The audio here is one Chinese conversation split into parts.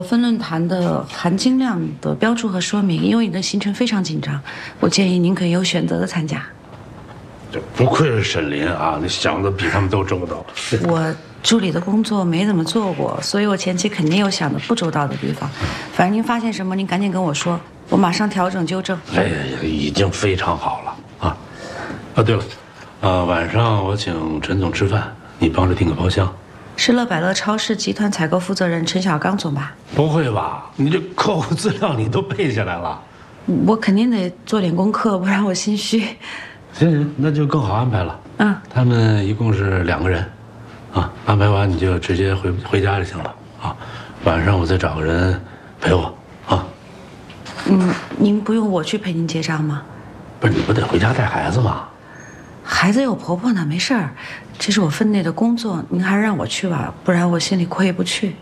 分论坛的含金量的标注和说明，因为你的行程非常紧张，我建议您可以有选择的参加。 这不愧是沈林啊，你想的比他们都周到。 我助理的工作没怎么做过，所以我前期肯定有想的不周到的地方。反正您发现什么，您赶紧跟我说，我马上调整纠正。 哎呀，已经非常好了啊！啊，对了，晚上我请陈总吃饭，你帮着订个包厢。 是乐百乐超市集团采购负责人陈小刚总吧？ 不会吧？你这客户资料你都背下来了？ 我肯定得做点功课，不然我心虚。 行，那就更好安排了。他们一共是2个人，啊，安排完你就直接回家就行了啊。晚上我再找个人陪我啊。 您不用我去陪您结账吗？ 不是，你不得回家带孩子吗？ 孩子有婆婆呢，没事儿，这是我分内的工作，您还是让我去吧，不然我心里过意不去。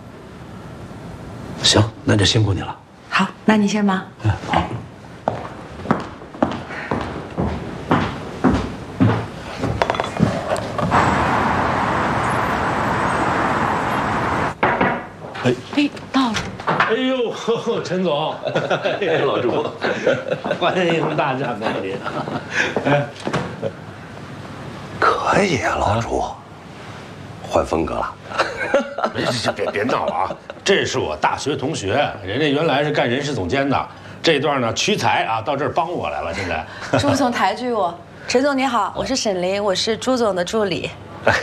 行，那就辛苦你了。 好，那你先忙。 好。 哎，到了。 哎呦，陈总，老朱，欢迎大驾光临。 可以啊，老朱，换风格了。 别闹了啊！这是我大学同学，人家原来是干人事总监的，这段呢屈才啊，到这儿帮我来了。现在， 朱总抬举我，陈总你好，我是沈林，我是朱总的助理。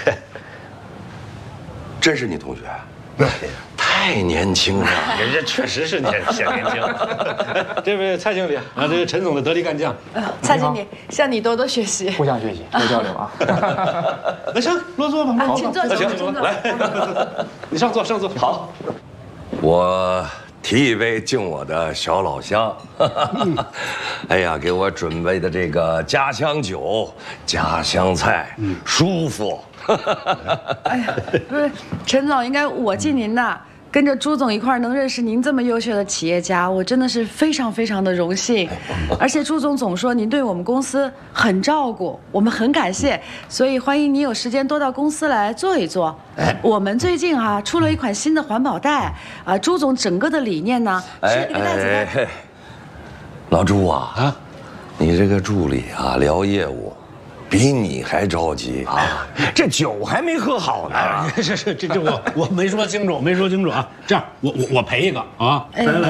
真是你同学？太年轻了， 人家确实是显年轻。这位蔡经理啊，这个陈总的得力干将。 蔡经理，向你多多学习， 互相学习，多交流啊。 那行，落座吧。 好，请坐，请坐。 来，你上座，上座。 好，我提一杯敬我的小老乡。哎呀，给我准备的这个家乡酒、家乡菜，舒服。 哎呀，不是，陈总，应该我敬您的。跟着朱总一块儿能认识您这么优秀的企业家，我真的是非常非常的荣幸。而且朱总总说您对我们公司很照顾，我们很感谢，所以欢迎您有时间多到公司来坐一坐。我们最近出了一款新的环保袋啊，朱总整个的理念呢是这个袋子的。 老朱啊，你这个助理啊聊业务。比你还着急啊！这酒还没喝好呢。 是，这我没说清楚，没说清楚啊。这样，我赔一个啊！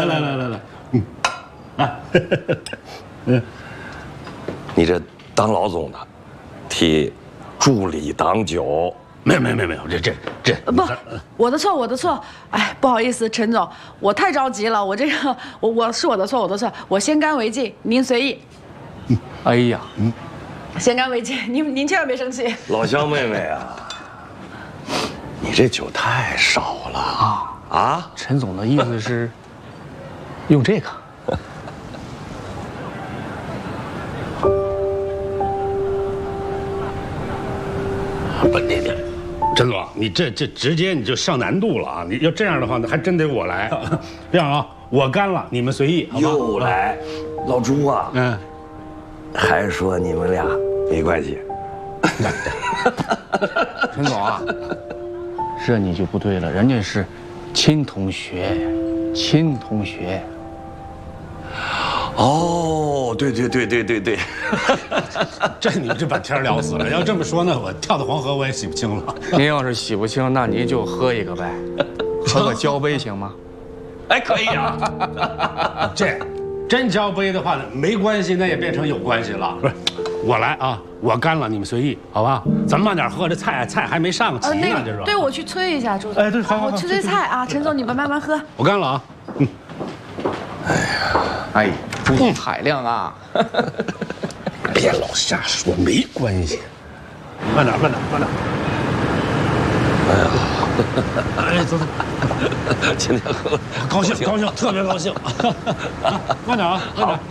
来， 你这当老总的，替助理挡酒。 没有，这不，我的错。哎，不好意思，陈总，我太着急了，我这个我是我的错，我先干为敬，您随意。 哎呀， 先干为敬，您千万别生气。 老乡妹妹啊，你这酒太少了啊！ 陈总的意思是用这个。 不，你陈总，你这直接你就上难度了啊！你要这样的话，那还真得我来。这样啊，我干了，你们随意，好吗？ 又来，老朱啊，还说你们俩没关系。 陈总啊，这你就不对了，人家是亲同学。 哦，对， 这你们这把天聊死了。要这么说呢，我跳到黄河我也洗不清了。 您要是洗不清，那您就喝一个呗，喝个交杯行吗？ 哎，可以啊。 这真交杯的话，没关系，那也变成有关系了。不是，我来啊，我干了，你们随意，好吧？咱们慢点喝，这菜还没上齐呢，这是。 对，我去催一下朱总。 哎，对，好， 我去催菜啊，陈总你们慢慢喝。 我干了啊。 哎，朱总海量啊！ 别老瞎说，没关系。慢点。哎，走。 今天喝高兴，特别高兴。慢点啊，慢点。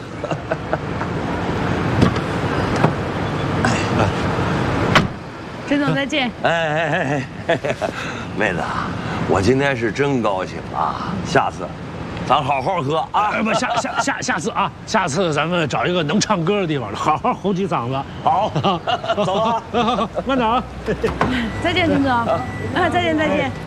陈总再见。 哎，妹子，我今天是真高兴啊！下次咱好好喝啊！ 不，下次啊，下次咱们找一个能唱歌的地方，好好吼几嗓子。 好，走啊， 慢点啊！ 再见，陈总。再见。